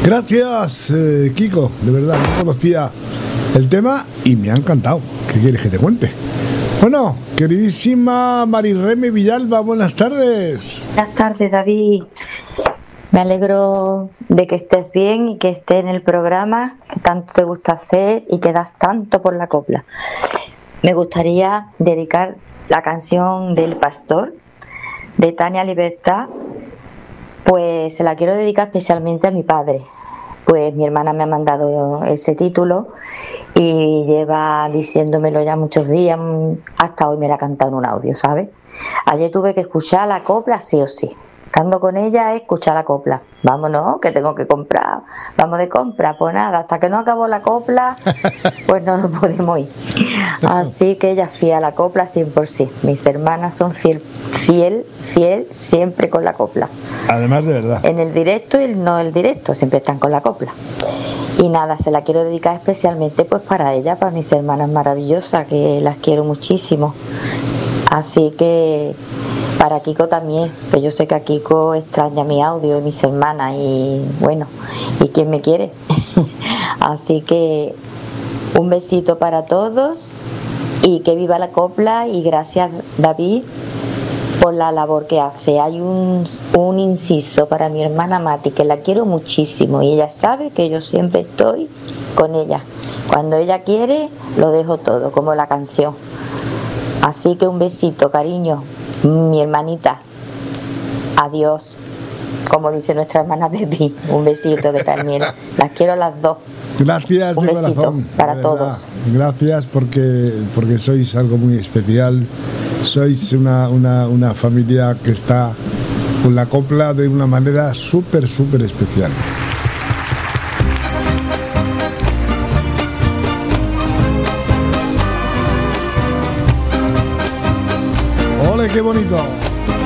Gracias, Kiko, de verdad, no conocía el tema y me ha encantado. ¿Qué quieres que te cuente? Bueno, queridísima Marirreme Villalba, buenas tardes. Buenas tardes, David. Me alegro de que estés bien y que estés en el programa que tanto te gusta hacer y que das tanto por la copla. Me gustaría dedicar la canción del Pastor de Tania Libertad, pues se la quiero dedicar especialmente a mi padre. Pues mi hermana me ha mandado ese título y lleva diciéndomelo ya muchos días, hasta hoy me la ha cantado en un audio, ¿sabes? Ayer tuve que escuchar la copla sí o sí. Estando con ella, escuchar la copla. Vámonos, que tengo que comprar. Vamos de compra, pues nada, hasta que no acabó la copla, pues no nos podemos ir. Así que ella fiel a la copla 100%. Mis hermanas son fiel siempre con la copla. Además, de verdad. En el directo y no el directo, siempre están con la copla. Y nada, se la quiero dedicar especialmente pues para ella, para mis hermanas maravillosas, que las quiero muchísimo. Así que para Kiko también, que yo sé que a Kiko extraña mi audio y mis hermanas y bueno, y quien me quiere. Así que un besito para todos y que viva la copla y gracias, David, por la labor que hace. Hay un inciso para mi hermana Mati, que la quiero muchísimo y ella sabe que yo siempre estoy con ella. Cuando ella quiere, lo dejo todo, como la canción. Así que un besito, cariño, mi hermanita. Adiós. Como dice nuestra hermana Pepi, un besito que también las quiero las dos. Gracias un de besito corazón. para todos. Gracias porque sois algo muy especial. Sois una familia que está con la copla de una manera súper especial. ¡Ole, qué bonito!